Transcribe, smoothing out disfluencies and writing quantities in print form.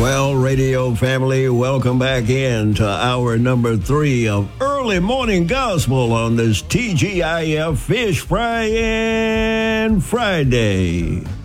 Well, radio family, welcome back in to hour number 3 of Early Morning Gospel on this TGIF Fish Frying Friday.